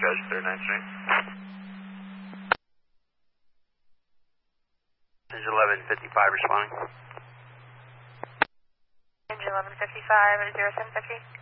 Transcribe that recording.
guys, 39th Street. This is 1155 responding. Range 1155 at 0750.